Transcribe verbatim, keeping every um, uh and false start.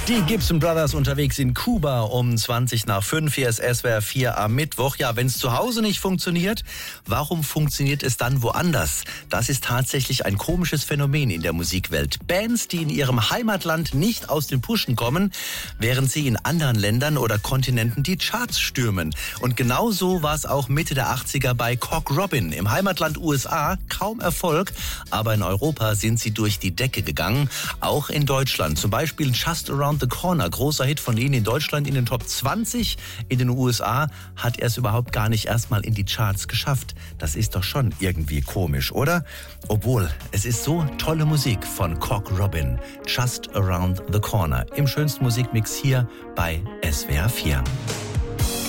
Die Gibson Brothers unterwegs in Kuba um zwanzig nach fünf. Hier ist S W R vier am Mittwoch. Ja, wenn es zu Hause nicht funktioniert, warum funktioniert es dann woanders? Das ist tatsächlich ein komisches Phänomen in der Musikwelt. Bands, die in ihrem Heimatland nicht aus den Puschen kommen, während sie in anderen Ländern oder Kontinenten die Charts stürmen. Und genau so war es auch Mitte der achtziger bei Cock Robin. Im Heimatland U S A kaum Erfolg, aber in Europa sind sie durch die Decke gegangen. Auch in Deutschland. Zum Beispiel Just Around the Corner, großer Hit von ihnen in Deutschland in den Top zwanzig. In den U S A hat er es überhaupt gar nicht erstmal in die Charts geschafft. Das ist doch schon irgendwie komisch, oder? Obwohl, es ist so tolle Musik von Cock Robin. Just Around the Corner. Im schönsten Musikmix hier bei S W R vier.